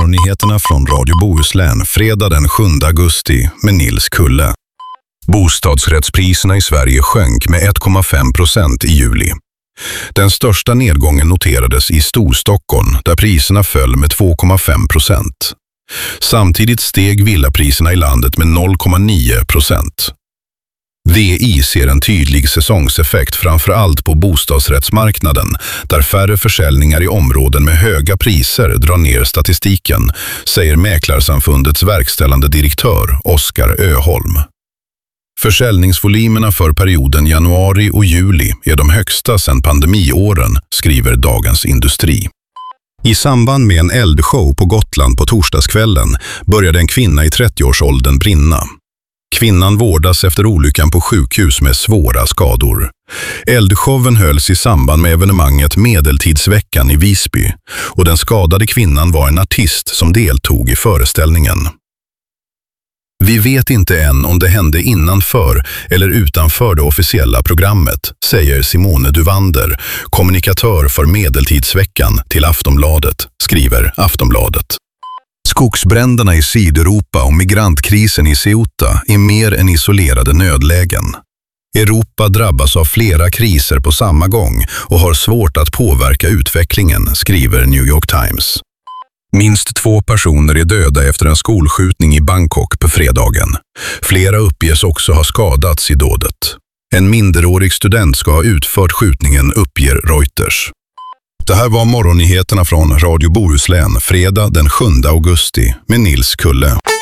morgonnyheterna från Radio Bohuslän fredag den 7 augusti med Nils Kulle. Bostadsrättspriserna i Sverige sjönk med 1,5% i juli. Den största nedgången noterades i Storstockholm där priserna föll med 2,5%. Samtidigt steg villapriserna i landet med 0,9%. VI ser en tydlig säsongseffekt framför allt på bostadsrättsmarknaden där färre försäljningar i områden med höga priser drar ner statistiken, säger Mäklarsamfundets verkställande direktör Oskar Öholm. Försäljningsvolymerna för perioden januari och juli är de högsta sedan pandemiåren, skriver Dagens Industri. I samband med en eldshow på Gotland på torsdagskvällen började en kvinna i 30-årsåldern brinna. Kvinnan vårdas efter olyckan på sjukhus med svåra skador. Eldshowen hölls i samband med evenemanget Medeltidsveckan i Visby och den skadade kvinnan var en artist som deltog i föreställningen. Vi vet inte än om det hände innanför eller utanför det officiella programmet, säger Simone Duvander, kommunikatör för Medeltidsveckan till Aftonbladet, skriver Aftonbladet. Skogsbränderna i Sydeuropa och migrantkrisen i Ceuta är mer än isolerade nödlägen. Europa drabbas av flera kriser på samma gång och har svårt att påverka utvecklingen, skriver New York Times. Minst 2 personer är döda efter en skolskjutning i Bangkok på fredagen. Flera uppges också ha skadats i dådet. En minderårig student ska ha utfört skjutningen, uppger Reuters. Det här var morgonnyheterna från Radio Bohuslän fredag den 7 augusti med Nils Kulle.